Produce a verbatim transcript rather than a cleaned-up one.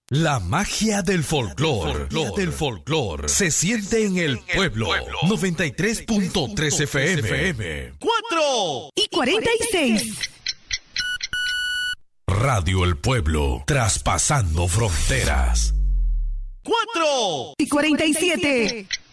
La magia del folclor, del folclor, se siente en el pueblo. noventa y tres punto tres F M. ¡Cuatro! Y cuarenta y seis. Radio El Pueblo, traspasando fronteras. ¡Cuatro! Y cuarenta y siete.